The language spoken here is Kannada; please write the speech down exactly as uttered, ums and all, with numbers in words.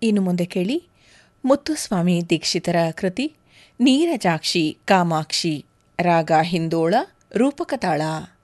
ಇನ್ನು ಮುಂದೆ ಕೇಳಿ ಮುತ್ತುಸ್ವಾಮಿ ದೀಕ್ಷಿತರ ಕೃತಿ ನೀರಜಾಕ್ಷಿ ಕಾಮಾಕ್ಷಿ ರಾಗ ಹಿಂದೋಳ ರೂಪಕತಾಳ.